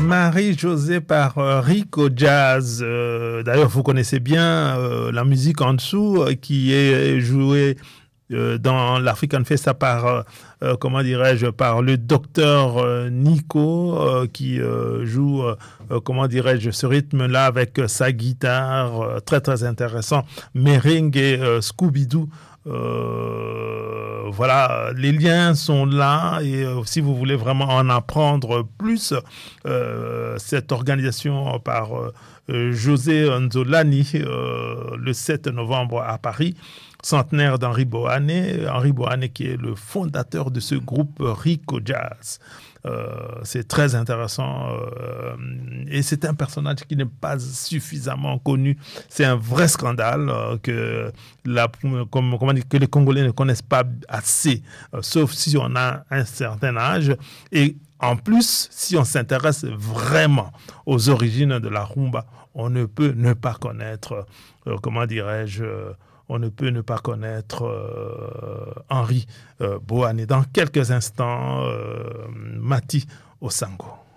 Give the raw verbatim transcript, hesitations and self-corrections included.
Marie-Josée par euh, Rico Jazz. Euh, d'ailleurs, vous connaissez bien euh, la musique en dessous euh, qui est jouée euh, dans l'African Festa par, euh, euh, comment dirais-je, par le docteur euh, Nico euh, qui euh, joue, euh, euh, comment dirais-je, ce rythme-là avec euh, sa guitare, euh, très très intéressant, merengue et euh, Scooby-Doo. Euh, voilà, les liens sont là et euh, si vous voulez vraiment en apprendre plus, euh, cette organisation par euh, José Nzolani euh, le sept novembre à Paris, centenaire d'Henri Bohané, Henri Bohané qui est le fondateur de ce groupe Rico Jazz. Euh, c'est très intéressant euh, et c'est un personnage qui n'est pas suffisamment connu. C'est un vrai scandale euh, que, la, comme, comment dire, que les Congolais ne connaissent pas assez, euh, sauf si on a un certain âge. Et en plus, si on s'intéresse vraiment aux origines de la rumba, on ne peut ne pas connaître, euh, comment dirais-je, euh, on ne peut ne pas connaître euh, Henri euh, Bohané. Dans quelques instants, euh, Mati Osango.